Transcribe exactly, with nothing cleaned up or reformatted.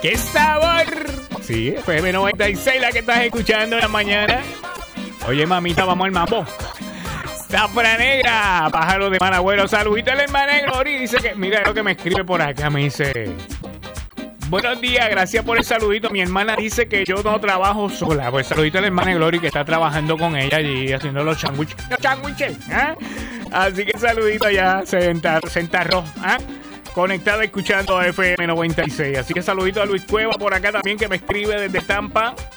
¡Qué sabor! Sí, F M noventa y seis, la que estás escuchando en la mañana. Oye, mamita, vamos al mambo. Zafra Negra, pájaro de Managüero. Saludito al hermano Glory. Dice que, mira lo que me escribe por acá. Me dice: buenos días, gracias por el saludito. Mi hermana dice que yo no trabajo sola. Pues saludito al hermano Glory que está trabajando con ella allí haciendo los sándwiches. Los sándwiches, ¿eh? Así que saludito ya, se, entar, se entarró, ¿eh? Conectado escuchando a F M noventa y seis. Así que saludito a Luis Cueva por acá también, que me escribe desde Tampa.